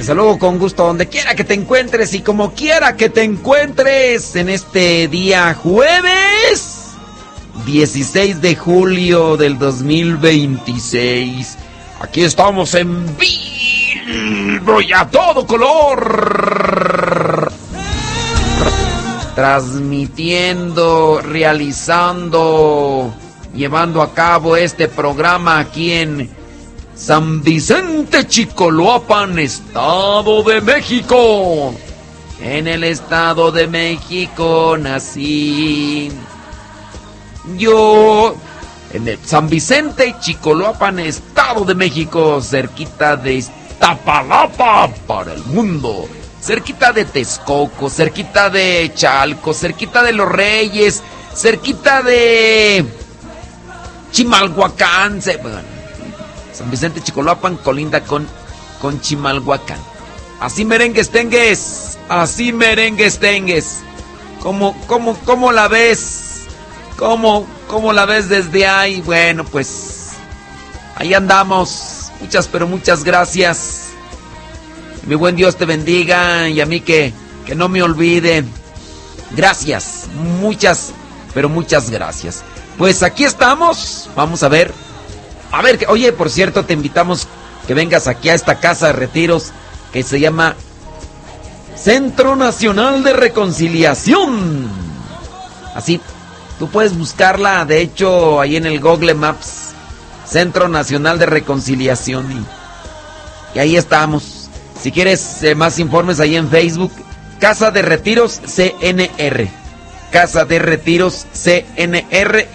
Desde luego, con gusto, donde quiera que te encuentres y como quiera que te encuentres en este día jueves 16 de julio del 2026. Aquí estamos en vivo y a todo color, transmitiendo, realizando, llevando a cabo este programa aquí en San Vicente, Chicoloapan, Estado de México. En el Estado de México nací yo, en el San Vicente, Chicoloapan, Estado de México, cerquita de Iztapalapa para el mundo, cerquita de Texcoco, cerquita de Chalco, cerquita de Los Reyes, cerquita de Chimalhuacán. San Vicente, Chicoloapan colinda con Chimalhuacán. Así merengues tengues, así merengues tengues. ¿Cómo la ves? ¿Cómo la ves desde ahí? Bueno, pues ahí andamos. Muchas, pero muchas gracias. Mi buen Dios te bendiga y a mí que no me olvide. Gracias, muchas, pero muchas gracias. Pues aquí estamos. Vamos a ver, oye, por cierto, te invitamos que vengas aquí a esta casa de retiros que se llama Centro Nacional de Reconciliación. Así, tú puedes buscarla, de hecho, ahí en el Google Maps, Centro Nacional de Reconciliación. Y ahí estamos. Si quieres más informes, ahí en Facebook, Casa de Retiros CNR. Casa de Retiros CNR.